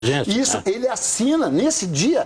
Isso, ele assina, nesse dia,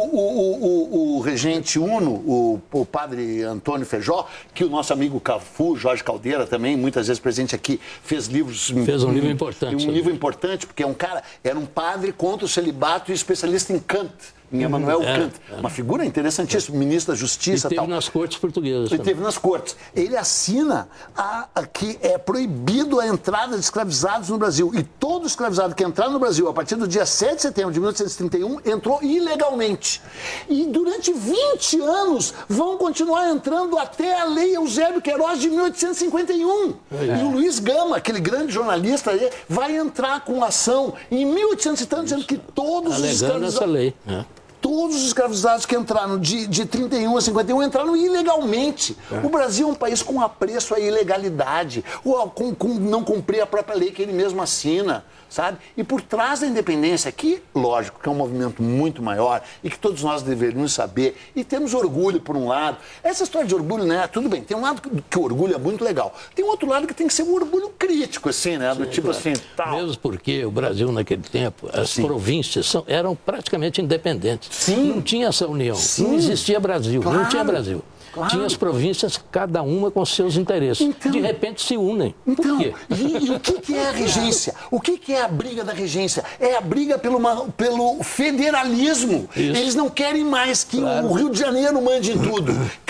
o regente Uno, o padre Antônio Feijó, que o nosso amigo Cafu, Jorge Caldeira também, muitas vezes presente aqui, fez livros... Fez um livro importante. Um livro importante, porque era um padre contra o celibato e especialista em Kant, em Immanuel Kant. Uma figura interessantíssima, ministro da Justiça e teve nas cortes portuguesas. Ele teve nas cortes. Ele assina que é proibido a entrada de escravizados no Brasil. E todo escravizado que entrar no Brasil, a partir do dia 7 de setembro de 1831, entrou ilegalmente. E durante 20 anos vão continuar entrando até a Lei Eusébio Queiroz de 1851. E o Luiz Gama, aquele grande jornalista, vai entrar com ação em 1800 e tanto, dizendo que todos os escravizados... essa lei. Todos os escravizados que entraram de 31 a 51 entraram ilegalmente. O Brasil é um país com apreço à ilegalidade, com não cumprir a própria lei que ele mesmo assina, sabe? E por trás da independência, que, lógico, que é um movimento muito maior e que todos nós deveríamos saber e temos orgulho por um lado. Essa história de orgulho, né? Tudo bem, tem um lado que o orgulho é muito legal. Tem um outro lado que tem que ser um orgulho crítico, assim, né? Do tipo assim, tal. Mesmo porque o Brasil, naquele tempo, as províncias eram praticamente independentes. Sim. Não tinha essa união. Sim. Não existia Brasil. Claro. Não tinha Brasil. Claro. Tinha as províncias, cada uma com seus interesses. Então, de repente se unem. Por quê? E o que é a regência? O que é a briga da regência? É a briga pelo federalismo. Isso. Eles não querem mais que o Rio de Janeiro mande em tudo.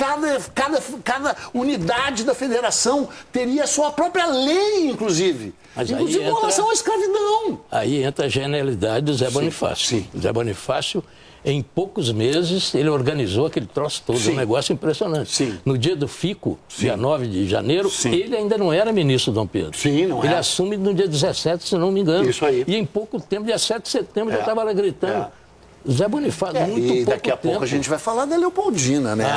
Cada unidade da federação teria a sua própria lei, inclusive. Mas inclusive com relação à escravidão. Aí entra a genialidade do Zé Bonifácio. Sim. Zé Bonifácio, em poucos meses, ele organizou aquele troço todo, um negócio impressionante. Sim. No dia do FICO, dia 9 de janeiro, ele ainda não era ministro Dom Pedro. Sim, não ele é. assume no dia 17, se não me engano. Isso aí. E em pouco tempo, dia 7 de setembro, já estava lá gritando. Zé Bonifácio, muito pouco tempo. E daqui a pouco a gente vai falar da Leopoldina, né?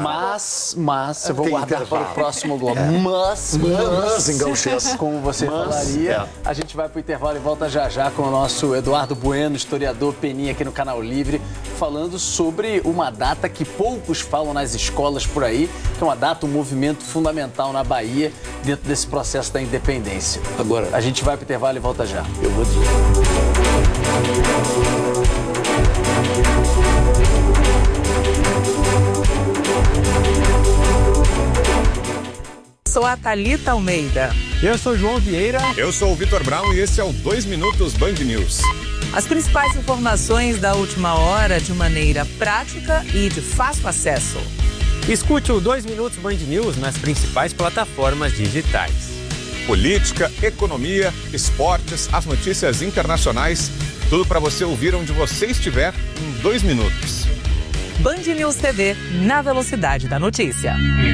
Mas eu vou guardar para o próximo bloco. Mas, como você falaria, a gente vai para o intervalo e volta já com o nosso Eduardo Bueno, historiador Peninha aqui no Canal Livre, falando sobre uma data que poucos falam nas escolas por aí, que é uma data, um movimento fundamental na Bahia, dentro desse processo da independência. Agora, a gente vai para o intervalo e volta já. Eu vou dizer. Sou a Thalita Almeida. Eu sou o João Vieira. Eu sou o Vitor Brown e esse é o 2 Minutos Band News. As principais informações da última hora de maneira prática e de fácil acesso. Escute o 2 Minutos Band News nas principais plataformas digitais. Política, economia, esportes, as notícias internacionais, tudo para você ouvir onde você estiver em 2 minutos. Band News TV, na velocidade da notícia.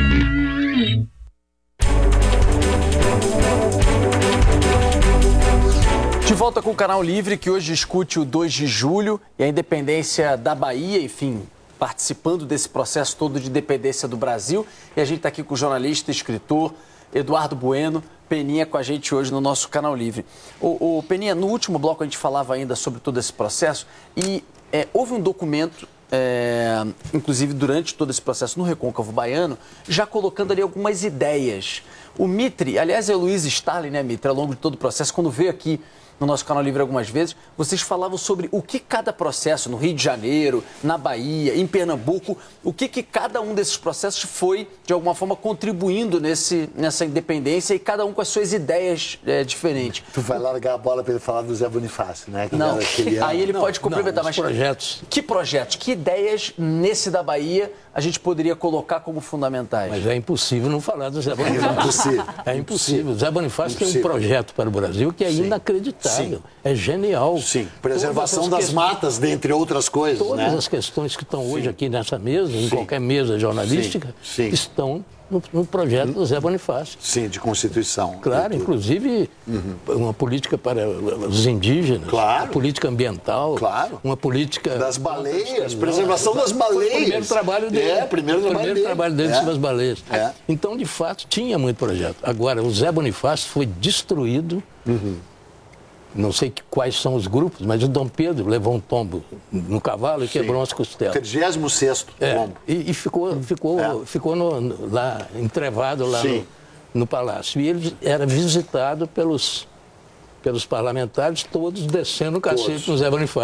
De volta com o Canal Livre, que hoje discute o 2 de julho e a independência da Bahia, enfim, participando desse processo todo de independência do Brasil. E a gente está aqui com o jornalista e escritor Eduardo Bueno, Peninha com a gente hoje no nosso Canal Livre. Peninha, no último bloco a gente falava ainda sobre todo esse processo e houve um documento, inclusive durante todo esse processo no Recôncavo Baiano, já colocando ali algumas ideias. O Mitre, aliás, é o Luiz Stalin, né, Mitre, ao longo de todo o processo, quando veio aqui no nosso Canal Livre algumas vezes, vocês falavam sobre o que cada processo, no Rio de Janeiro, na Bahia, em Pernambuco, o que cada um desses processos foi, de alguma forma, contribuindo nessa independência e cada um com as suas ideias diferentes. Tu vai largar a bola para ele falar do Zé Bonifácio, né? Não, aí ele pode complementar, mas projetos. Que projetos, que ideias nesse da Bahia a gente poderia colocar como fundamentais? Mas é impossível não falar do Zé Bonifácio. É impossível. O Zé Bonifácio tem um projeto para o Brasil que é inacreditável. É genial. Sim, preservação das matas, dentre outras coisas. Todas as questões que estão hoje aqui nessa mesa, em qualquer mesa jornalística, estão no projeto do Zé Bonifácio. Sim, de Constituição. Claro, inclusive uma política para os indígenas, uma política ambiental, uma política... Das baleias, preservação das baleias. Foi o primeiro trabalho dele. Primeiro trabalho dele sobre as baleias. Então, de fato, tinha muito projeto. Agora, o Zé Bonifácio foi destruído. Não sei quais são os grupos, mas o Dom Pedro levou um tombo no cavalo e quebrou umas costelas. 36º tombo. E ficou lá, entrevado lá no palácio. E ele era visitado pelos parlamentares, todos descendo o cacete no Zé Bonifácio.